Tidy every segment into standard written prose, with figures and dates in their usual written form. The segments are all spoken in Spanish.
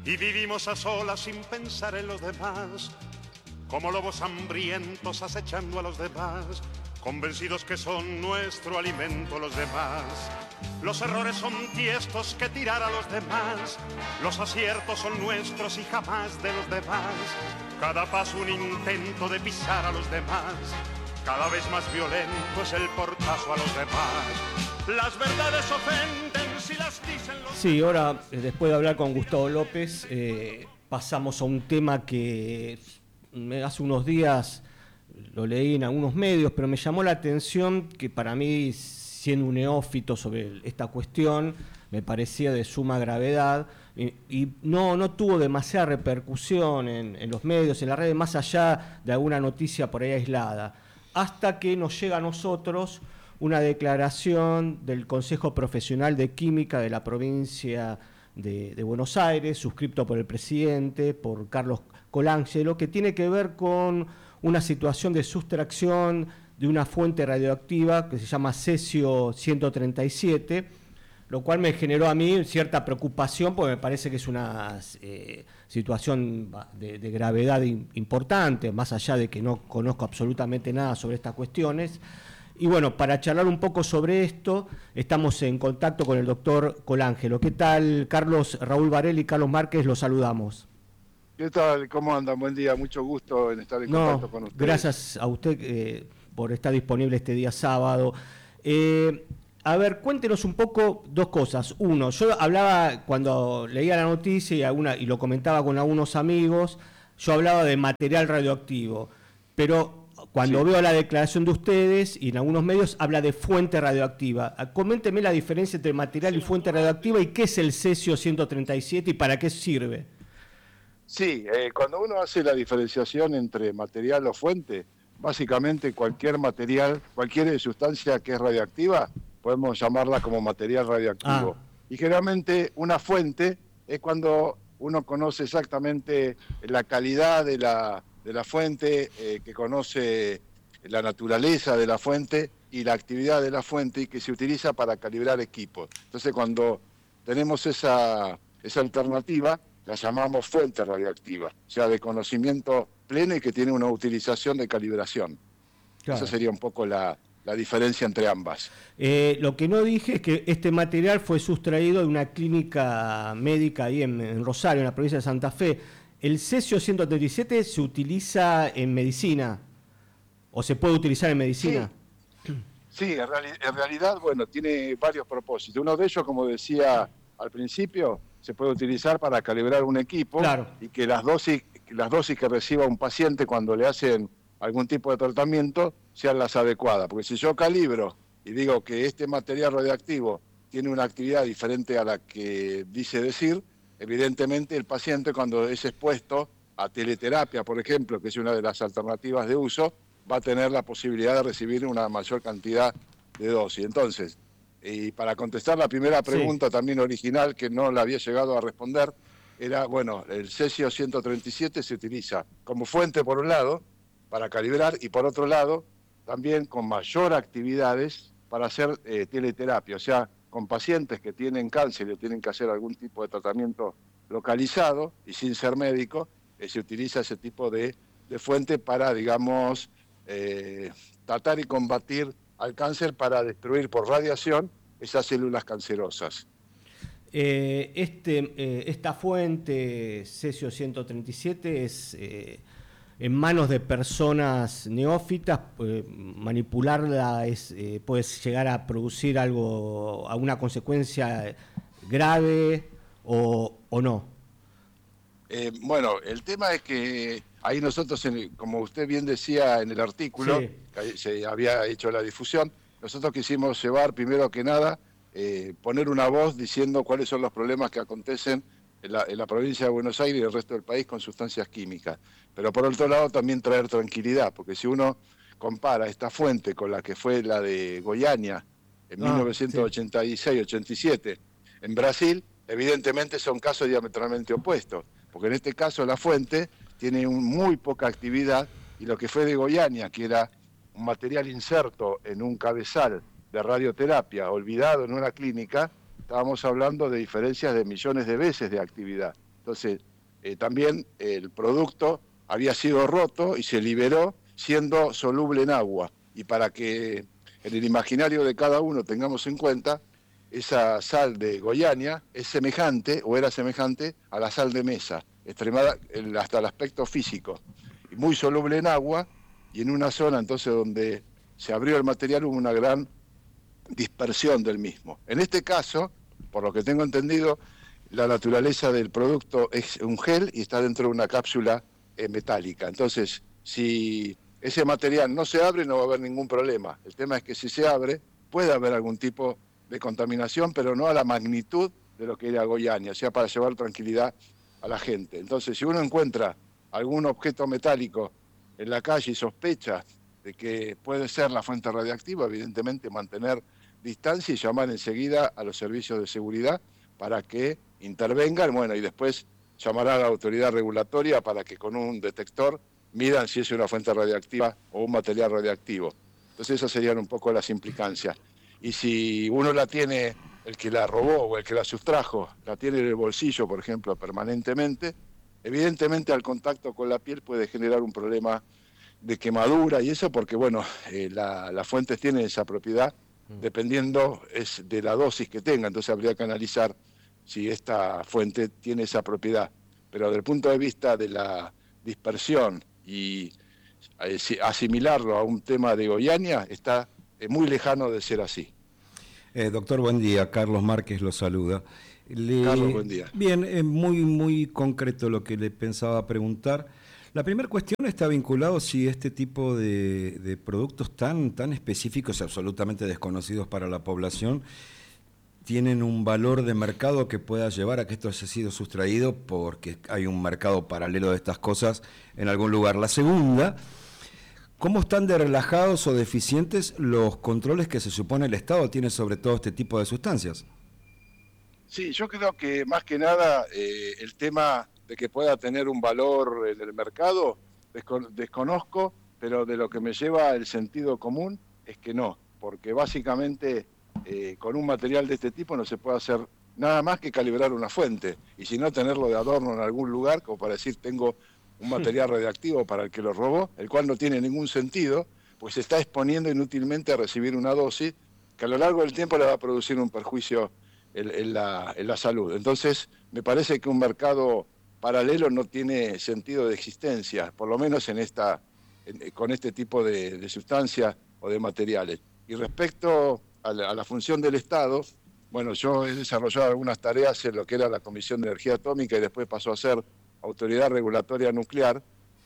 y vivimos a solas sin pensar en los demás, como lobos hambrientos acechando a los demás, convencidos que son nuestro alimento los demás. Los errores son tiestos que tirar a los demás, los aciertos son nuestros y jamás de los demás. Cada paso un intento de pisar a los demás, cada vez más violento es el portazo a los demás. Las verdades ofenden si las dicen los... Sí, ahora después de hablar con Gustavo López, pasamos a un tema que hace unos días lo leí en algunos medios, pero me llamó la atención que para mí, siendo un neófito sobre esta cuestión, me parecía de suma gravedad y no tuvo demasiada repercusión en los medios, en las redes, más allá de alguna noticia por ahí aislada, hasta que nos llega a nosotros una declaración del Consejo Profesional de Química de la provincia de Buenos Aires, suscripto por el presidente, por Carlos Colangelo, que tiene que ver con una situación de sustracción de una fuente radioactiva que se llama cesio 137, lo cual me generó a mí cierta preocupación porque me parece que es una situación de gravedad importante, más allá de que no conozco absolutamente nada sobre estas cuestiones. Y bueno, para charlar un poco sobre esto, estamos en contacto con el doctor Colangelo. ¿Qué tal, Carlos? Raúl Varela y Carlos Márquez, los saludamos. ¿Qué tal? ¿Cómo andan? Buen día, mucho gusto en estar en contacto con ustedes. Gracias a usted por estar disponible este día sábado. A ver, cuéntenos un poco dos cosas. Uno, yo hablaba, cuando leía la noticia y lo comentaba con algunos amigos, yo hablaba de material radioactivo, pero cuando veo la declaración de ustedes y en algunos medios habla de fuente radioactiva. Coménteme la diferencia entre material y fuente radioactiva y qué es el cesio 137 y para qué sirve. Sí, cuando uno hace la diferenciación entre material o fuente, básicamente cualquier material, cualquier sustancia que es radioactiva, podemos llamarla como material radioactivo. Y generalmente una fuente es cuando uno conoce exactamente la calidad de la fuente, que conoce la naturaleza de la fuente y la actividad de la fuente y que se utiliza para calibrar equipos. Entonces cuando tenemos esa alternativa, la llamamos fuente radioactiva, o sea, de conocimiento pleno y que tiene una utilización de calibración. Claro. Esa sería un poco la diferencia entre ambas. Lo que no dije es que este material fue sustraído de una clínica médica ahí en Rosario, en la provincia de Santa Fe. ¿El cesio 137 se utiliza en medicina? ¿O se puede utilizar en medicina? Sí, en realidad, bueno, tiene varios propósitos. Uno de ellos, como decía al principio, se puede utilizar para calibrar un equipo, claro, y que las dosis que reciba un paciente cuando le hacen algún tipo de tratamiento sean las adecuadas. Porque si yo calibro y digo que este material radioactivo tiene una actividad diferente a la que dice decir, evidentemente el paciente, cuando es expuesto a teleterapia, por ejemplo, que es una de las alternativas de uso, va a tener la posibilidad de recibir una mayor cantidad de dosis. Entonces, y para contestar la primera pregunta también original, que no la había llegado a responder, era, bueno, el cesio 137 se utiliza como fuente por un lado, para calibrar, y por otro lado, también con mayor actividades para hacer teleterapia, o sea, con pacientes que tienen cáncer y tienen que hacer algún tipo de tratamiento localizado y sin ser médico, se utiliza ese tipo de fuente para, digamos, tratar y combatir al cáncer, para destruir por radiación esas células cancerosas. Esta fuente cesio 137 es en manos de personas neófitas, manipularla puede llegar a producir alguna consecuencia grave o no. Bueno, el tema es que ahí nosotros, como usted bien decía en el artículo, que se había hecho la difusión, nosotros quisimos llevar, primero que nada, poner una voz diciendo cuáles son los problemas que acontecen en la provincia de Buenos Aires y el resto del país con sustancias químicas. Pero por otro lado también traer tranquilidad, porque si uno compara esta fuente con la que fue la de Goiânia en 1986-87 en Brasil, evidentemente son casos diametralmente opuestos, porque en este caso la fuente tiene muy poca actividad, y lo que fue de Goiânia, que era un material inserto en un cabezal de radioterapia olvidado en una clínica, estábamos hablando de diferencias de millones de veces de actividad. Entonces, también el producto había sido roto y se liberó siendo soluble en agua. Y para que en el imaginario de cada uno tengamos en cuenta, esa sal de Goiânia es semejante o era semejante a la sal de mesa, extremada hasta el aspecto físico, y muy soluble en agua, y en una zona entonces donde se abrió el material hubo una gran dispersión del mismo. En este caso, por lo que tengo entendido, la naturaleza del producto es un gel y está dentro de una cápsula metálica. Entonces, si ese material no se abre, no va a haber ningún problema. El tema es que si se abre, puede haber algún tipo de contaminación, pero no a la magnitud de lo que era Goiânia, o sea, para llevar tranquilidad a la gente. Entonces, si uno encuentra algún objeto metálico en la calle y sospecha de que puede ser la fuente radiactiva, evidentemente mantener distancia y llamar enseguida a los servicios de seguridad para que intervengan, bueno, y después llamará a la autoridad regulatoria para que con un detector midan si es una fuente radiactiva o un material radiactivo. Entonces esas serían un poco las implicancias. Y si uno la tiene, el que la robó o el que la sustrajo, la tiene en el bolsillo, por ejemplo, permanentemente, evidentemente al contacto con la piel puede generar un problema de quemadura y eso porque, bueno, las fuentes tienen esa propiedad dependiendo de la dosis que tenga, entonces habría que analizar si esta fuente tiene esa propiedad. Pero desde el punto de vista de la dispersión y asimilarlo a un tema de Goiânia está muy lejano de ser así. Doctor, buen día. Carlos Márquez lo saluda. Carlos, buen día. Bien, muy concreto lo que le pensaba preguntar. La primera cuestión está vinculado si este tipo de productos tan específicos y absolutamente desconocidos para la población tienen un valor de mercado que pueda llevar a que esto haya sido sustraído porque hay un mercado paralelo de estas cosas en algún lugar. La segunda, ¿cómo están de relajados o deficientes los controles que se supone el Estado tiene sobre todo este tipo de sustancias? Sí, yo creo que más que nada el tema de que pueda tener un valor en el mercado, desconozco, pero de lo que me lleva el sentido común es que no, porque básicamente con un material de este tipo no se puede hacer nada más que calibrar una fuente, y si no tenerlo de adorno en algún lugar, como para decir tengo un material radiactivo para el que lo robó, el cual no tiene ningún sentido, pues se está exponiendo inútilmente a recibir una dosis que a lo largo del tiempo le va a producir un perjuicio en la salud. Entonces, me parece que un mercado paralelo no tiene sentido de existencia, por lo menos con este tipo de sustancias o de materiales. Y respecto a la función del Estado, bueno, yo he desarrollado algunas tareas en lo que era la Comisión de Energía Atómica y después pasó a ser Autoridad Regulatoria Nuclear.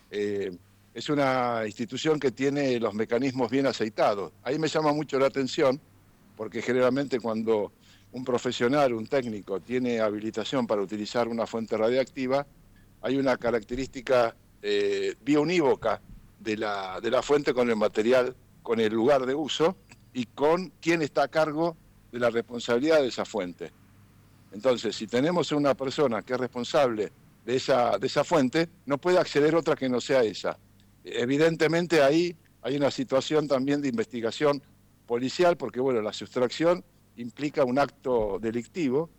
Es una institución que tiene los mecanismos bien aceitados. Ahí me llama mucho la atención, porque generalmente cuando un profesional, un técnico, tiene habilitación para utilizar una fuente radiactiva, hay una característica biounívoca de la fuente con el material, con el lugar de uso y con quién está a cargo de la responsabilidad de esa fuente. Entonces, si tenemos una persona que es responsable de esa fuente, no puede acceder a otra que no sea esa. Evidentemente ahí hay una situación también de investigación policial, porque bueno, la sustracción implica un acto delictivo.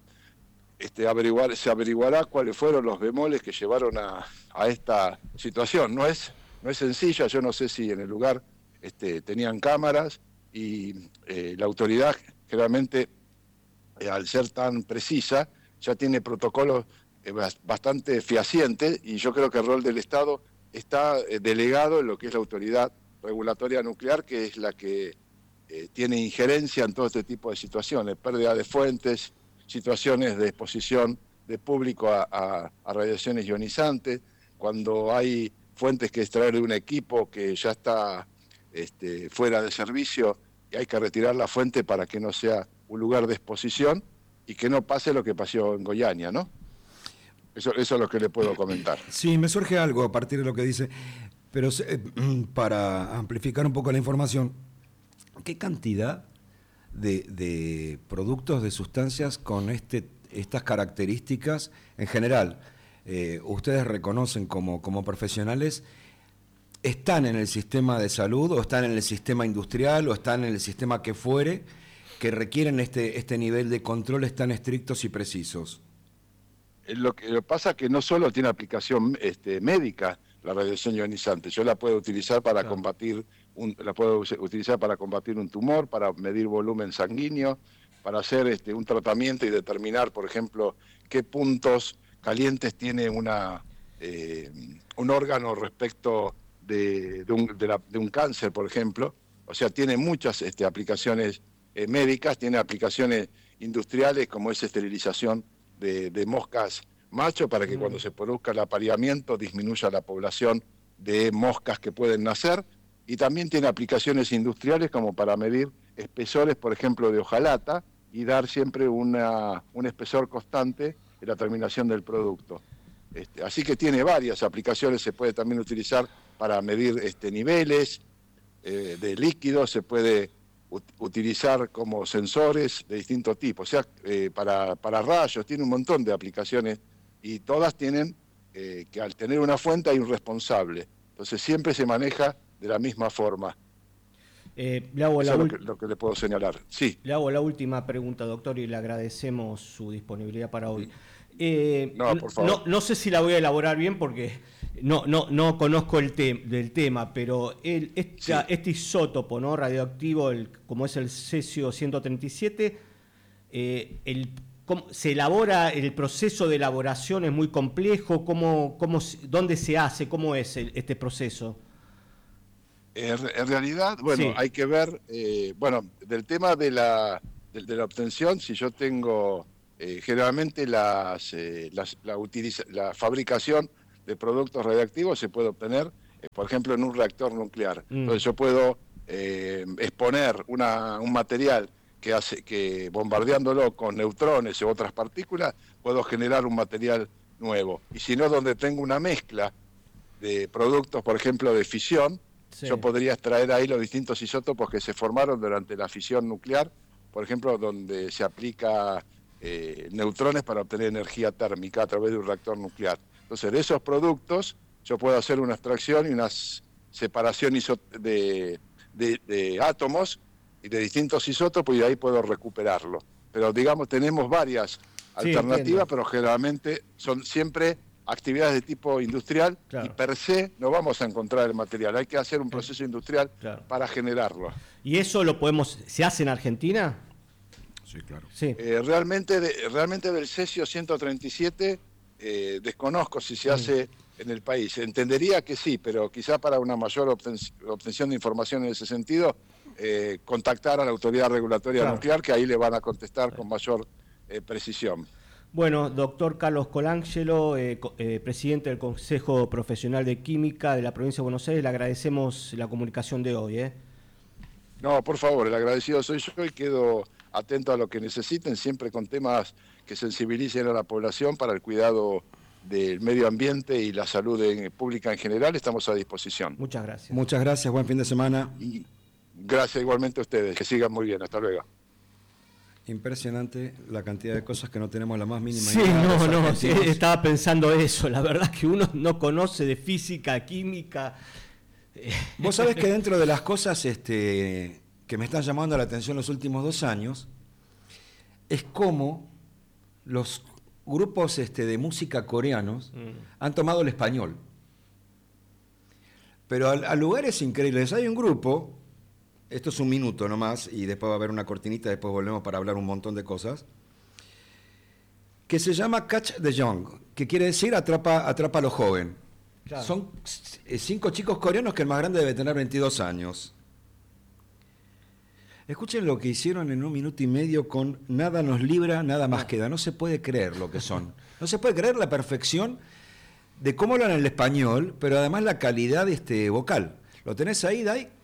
Se averiguará cuáles fueron los bemoles que llevaron a esta situación. No es sencilla, yo no sé si en el lugar tenían cámaras y la autoridad generalmente, al ser tan precisa, ya tiene protocolos bastante fehacientes y yo creo que el rol del Estado está delegado en lo que es la Autoridad Regulatoria Nuclear, que es la que tiene injerencia en todo este tipo de situaciones, pérdida de fuentes, situaciones de exposición de público a radiaciones ionizantes, cuando hay fuentes que extraer de un equipo que ya está fuera de servicio y hay que retirar la fuente para que no sea un lugar de exposición y que no pase lo que pasó en Goiânia, ¿no? Eso es lo que le puedo comentar. Sí, me surge algo a partir de lo que dice, pero para amplificar un poco la información, ¿qué cantidad de productos, de sustancias con estas características en general ustedes reconocen como profesionales están en el sistema de salud o están en el sistema industrial o están en el sistema que fuere que requieren este nivel de controles tan estrictos y precisos? Lo que pasa es que no solo tiene aplicación médica la radiación ionizante, yo la puedo utilizar para combatir un tumor, para medir volumen sanguíneo, para hacer un tratamiento y determinar, por ejemplo, qué puntos calientes tiene un órgano respecto de un cáncer, por ejemplo. O sea, tiene muchas aplicaciones médicas, tiene aplicaciones industriales, como es esterilización de moscas macho, para que cuando se produzca el apareamiento disminuya la población de moscas que pueden nacer, y también tiene aplicaciones industriales como para medir espesores, por ejemplo, de hojalata, y dar siempre un espesor constante en la terminación del producto. Así que tiene varias aplicaciones, se puede también utilizar para medir niveles de líquidos, se puede utilizar como sensores de distintos tipos, o sea, para rayos, tiene un montón de aplicaciones, y todas tienen que al tener una fuente hay un responsable, entonces siempre se maneja de la misma forma. Eso es lo que le puedo señalar. Sí. Le hago la última pregunta, doctor, y le agradecemos su disponibilidad para hoy. No, por favor. No sé si la voy a elaborar bien porque no conozco del tema, pero este isótopo, ¿no?, radioactivo, como es el cesio 137, ¿cómo se elabora? ¿El proceso de elaboración es muy complejo? ¿Dónde se hace? ¿Cómo es este proceso? En realidad, bueno, sí, hay que ver, del tema de la obtención, si yo tengo generalmente la fabricación de productos radiactivos se puede obtener, por ejemplo, en un reactor nuclear. Entonces yo puedo exponer un material que bombardeándolo con neutrones u otras partículas, puedo generar un material nuevo. Y si no, donde tengo una mezcla de productos, por ejemplo, de fisión, sí, yo podría extraer ahí los distintos isótopos que se formaron durante la fisión nuclear, por ejemplo, donde se aplica neutrones para obtener energía térmica a través de un reactor nuclear. Entonces, de esos productos, yo puedo hacer una extracción y una separación de átomos y de distintos isótopos, y de ahí puedo recuperarlo. Pero, digamos, tenemos varias alternativas, entiendo, pero generalmente son siempre actividades de tipo industrial, claro, y per se no vamos a encontrar el material, hay que hacer un proceso industrial, claro, para generarlo. ¿Y eso se hace en Argentina? Sí, claro. Sí. Realmente del cesio 137 desconozco si se hace en el país. Entendería que sí, pero quizá para una mayor obtención de información en ese sentido, contactar a la autoridad regulatoria, claro, nuclear, que ahí le van a contestar, claro, con mayor precisión. Bueno, doctor Carlos Colangelo, presidente del Consejo Profesional de Química de la Provincia de Buenos Aires, le agradecemos la comunicación de hoy. No, por favor, el agradecido soy yo y quedo atento a lo que necesiten, siempre con temas que sensibilicen a la población para el cuidado del medio ambiente y la salud pública en general. Estamos a disposición. Muchas gracias. Muchas gracias, buen fin de semana. Y gracias igualmente a ustedes, que sigan muy bien, hasta luego. Impresionante la cantidad de cosas que no tenemos la más mínima idea. Sí, estaba pensando eso. La verdad es que uno no conoce de física, química. Vos sabés que dentro de las cosas que me están llamando la atención los últimos 2 años es cómo los grupos de música coreanos han tomado el español. Pero a lugares increíbles. Hay un grupo. Esto es un minuto nomás, y después va a haber una cortinita, después volvemos para hablar un montón de cosas, que se llama Catch the Young, que quiere decir atrapa a lo joven. Claro. Son 5 chicos coreanos que el más grande debe tener 22 años. Escuchen lo que hicieron en 1 minuto y medio con Nada nos libra, nada más queda. No se puede creer lo que son. No se puede creer la perfección de cómo hablan el español, pero además la calidad vocal. ¿Lo tenés ahí, Dai?